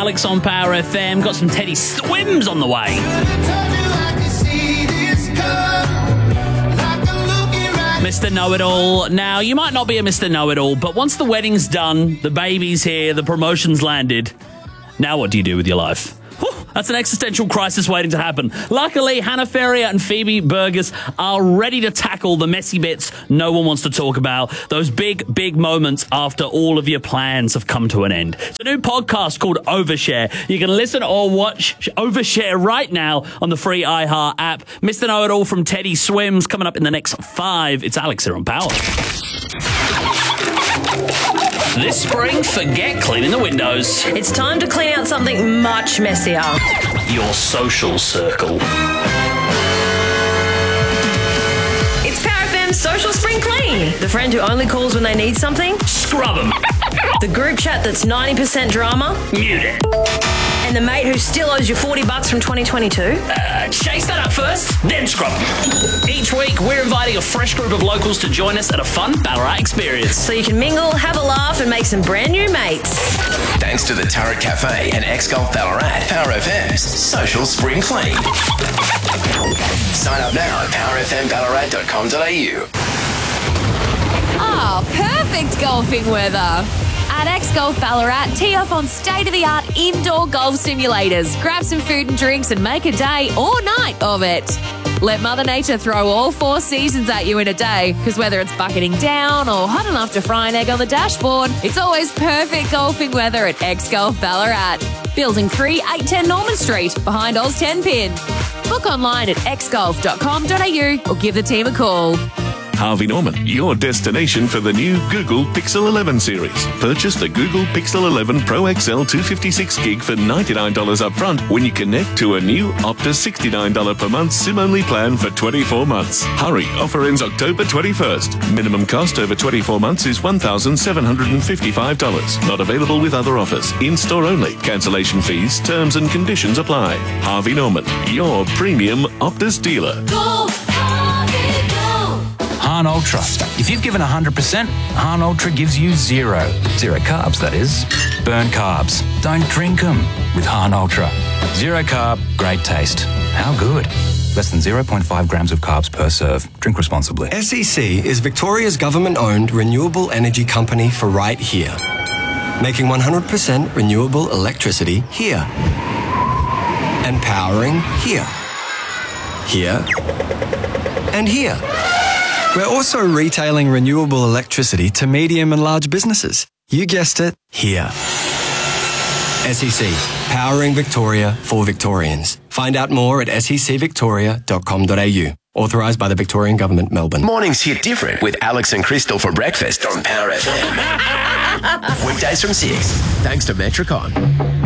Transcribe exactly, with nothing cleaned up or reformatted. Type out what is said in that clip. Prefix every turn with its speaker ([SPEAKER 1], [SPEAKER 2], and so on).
[SPEAKER 1] Alex on Power F M. Got some Teddy Swims on the way. Mister Know-It-All. Now, you might not be a Mister Know-It-All, but once the wedding's done, the baby's here, the promotion's landed, now what do you do with your life? Whew, that's an existential crisis waiting to happen. Luckily, Hannah Ferrier and Phoebe Burgess are ready to tackle the messy bits no one wants to talk about, those big, big moments after all of your plans have come to an end. It's a new podcast called Overshare. You can listen or watch Overshare right now on the free iHeart app. Mister Know-It-All from Teddy Swims coming up in the next five. It's Alex here on Power. This spring, forget cleaning the windows.
[SPEAKER 2] It's time to clean out something much messier.
[SPEAKER 1] Your social circle.
[SPEAKER 2] It's Power F M's Social Spring Clean. The friend who only calls when they need something.
[SPEAKER 1] Scrub them.
[SPEAKER 2] The group chat that's ninety percent drama.
[SPEAKER 1] Mute it.
[SPEAKER 2] And the mate who still owes you forty bucks from twenty twenty-two.
[SPEAKER 1] Uh, chase that up first, then scrub them. Each week, we're inviting a fresh group of locals to join us at a fun Ballarat experience.
[SPEAKER 2] So you can mingle, have a laugh, and make some brand new mates.
[SPEAKER 3] Thanks to the Turret Cafe and X-Golf Ballarat, Power F M's Social Spring Clean. Sign up now at power f m ballarat dot com dot a u.
[SPEAKER 4] Oh, perfect golfing weather. At X-Golf Ballarat, tee off on state-of-the-art indoor golf simulators. Grab some food and drinks and make a day or night of it. Let Mother Nature throw all four seasons at you in a day, because whether it's bucketing down or hot enough to fry an egg on the dashboard, it's always perfect golfing weather at X-Golf Ballarat. Building three, eight ten Norman Street, behind Oz ten Pin. Book online at x golf dot com dot a u or give the team a call.
[SPEAKER 5] Harvey Norman, your destination for the new Google Pixel eleven series. Purchase the Google Pixel eleven Pro X L two fifty-six gig for ninety-nine dollars up front when you connect to a new Optus sixty-nine dollars per month SIM-only plan for twenty-four months. Hurry, offer ends October twenty-first. Minimum cost over twenty-four months is one thousand seven hundred fifty-five dollars. Not available with other offers. In-store only. Cancellation fees, terms and conditions apply. Harvey Norman, your premium Optus dealer.
[SPEAKER 4] Go, Harvey, go!
[SPEAKER 6] Hahn Ultra. If you've given one hundred percent, Hahn Ultra gives you zero. Zero carbs, that is. Burn carbs. Don't drink them with Hahn Ultra. Zero carb, great taste. How good? Less than zero point five grams of carbs per serve. Drink responsibly.
[SPEAKER 7] S E C is Victoria's government-owned renewable energy company for right here. Making one hundred percent renewable electricity here. And powering here. Here. And here. We're also retailing renewable electricity to medium and large businesses. You guessed it, here. S E C, powering Victoria for Victorians. Find out more at s e c victoria dot com dot a u. Authorised by the Victorian Government, Melbourne.
[SPEAKER 3] Mornings hit different with Alex and Crystal for breakfast on Power F M. Weekdays from six. Thanks to Metricon.